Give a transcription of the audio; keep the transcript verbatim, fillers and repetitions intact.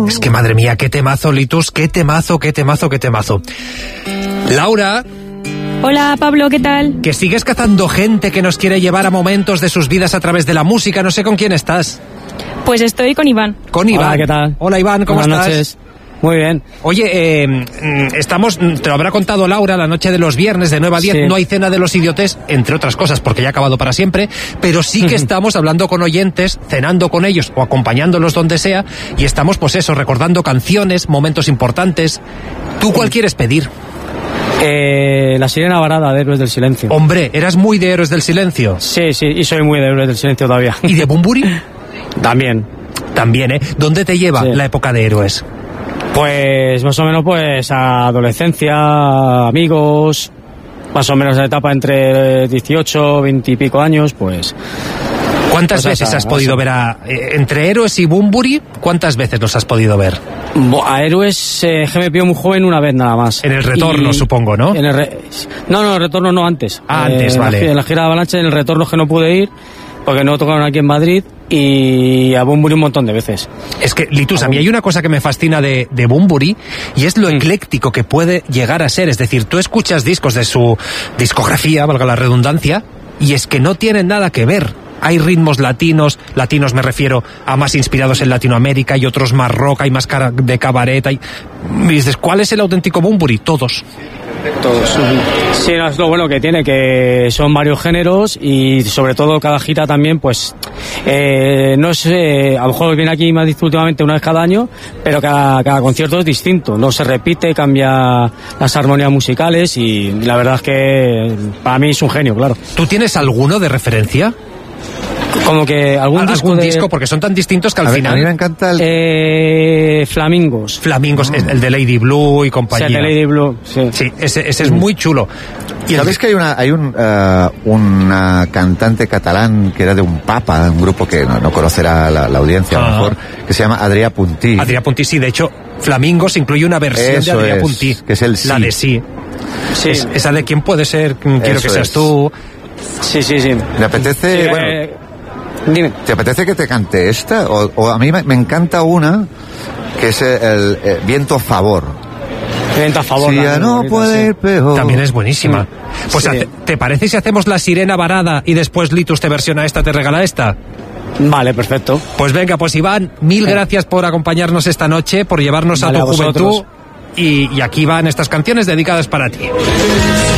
Es que madre mía, qué temazo, Litus, qué temazo, qué temazo, qué temazo. Laura. Hola, Pablo, ¿qué tal? Que sigues cazando gente que nos quiere llevar a momentos de sus vidas a través de la música. No sé con quién estás. Pues estoy con Iván. Con Iván. Hola, ¿qué tal? Hola, Iván, ¿cómo Buenas estás? Noches. Muy bien. Oye, eh, estamos, te lo habrá contado Laura, la noche de los viernes de nueve a diez, Sí. no hay cena de los idiotes, entre otras cosas, porque ya ha acabado para siempre, pero sí que estamos hablando con oyentes, cenando con ellos o acompañándolos donde sea, y estamos, pues eso, recordando canciones, momentos importantes. ¿Tú cuál quieres pedir? Eh, la sirena varada de Héroes del Silencio. Hombre, eras muy de Héroes del Silencio. Sí, sí, y soy muy de Héroes del Silencio todavía. ¿Y de Bunbury? También. También, ¿eh? ¿Dónde te lleva Sí. la época de Héroes? Pues más o menos pues a adolescencia, amigos, más o menos la etapa entre dieciocho, veinte y pico años, pues... ¿Cuántas Pues veces hasta- has podido hasta- ver a... eh, entre Héroes y Bunbury, ¿cuántas veces los has podido ver? Bo- A Héroes eh, que me pilló muy joven una vez nada más. En el retorno, Y- supongo, ¿no? En el re- No, no, el retorno no, antes. Ah, antes, en la vale. gi- En la gira de Avalanche, en el retorno que no pude ir, porque no tocaron aquí en Madrid, y a Bunbury un montón de veces. Es que, Litus, a mí hay una cosa que me fascina de, de Bunbury, y es lo ecléctico que puede llegar a ser. Es decir, tú escuchas discos de su discografía, valga la redundancia, y es que no tienen nada que ver. Hay ritmos latinos, latinos me refiero a más inspirados en Latinoamérica, y otros más rock, hay más cara de cabaret. Hay... Y dices, ¿cuál es el auténtico Bunbury? Todos. Todos. Sí, no, es lo bueno que tiene, que son varios géneros y sobre todo cada gira también, pues, eh, no sé, a lo mejor viene aquí Madrid últimamente una vez cada año, pero cada, cada concierto es distinto, no se repite, cambia las armonías musicales y la verdad es que para mí es un genio, claro. ¿Tú tienes alguno de referencia? Como que algún, ¿Algún disco, de- disco? Porque son tan distintos que al A, ver, final... a mí me encanta el... Eh, Flamingos. Flamingos, el el de Lady Blue y compañía. Sí, de Lady Blue, sí. Sí, ese, ese es muy chulo. Y el- ¿Sabéis que hay una hay un eh, una cantante catalán que era de un papa, un grupo que no, no conocerá la, la audiencia a lo Ah. mejor, que se llama Adrià Puntí? Adrià Puntí, sí, de hecho, Flamingos incluye una versión Eso de Adrià es, Puntí. que es el La sí. de sí. Sí, Es- esa de quién puede ser, quiero Eso que seas es. tú. sí, sí, sí. ¿Le apetece, Sí, bueno, eh, dime. ¿te apetece que te cante esta? O, o a mí me, me encanta una que es el, el Viento a Favor. Venta a favor. Si la ya muy no bonita, puede sí. ir peor. También es buenísima. Pues, Sí. hace- ¿te parece si hacemos la sirena varada y después Litus te versiona esta, te regala esta? Vale, perfecto. Pues venga, pues Iván, mil gracias por acompañarnos esta noche, por llevarnos Vale, a a tu vosotros. juventud. Y, y aquí van estas canciones dedicadas para ti.